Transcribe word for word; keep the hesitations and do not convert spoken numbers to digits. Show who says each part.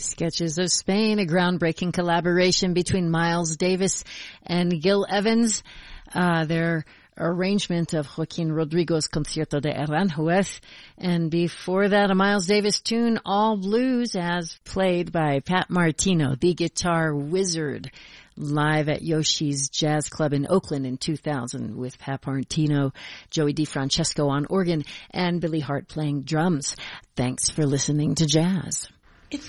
Speaker 1: Sketches of Spain, a groundbreaking collaboration between Miles Davis and Gil Evans. Uh, their arrangement of Joaquin Rodrigo's Concierto de Aranjuez. And before that, a Miles Davis tune, All Blues, as played by Pat Martino, the guitar wizard, live at Yoshi's Jazz Club in Oakland in two thousand with Pat Martino, Joey DeFrancesco on organ, and Billy Hart playing drums. Thanks for listening to Jazz.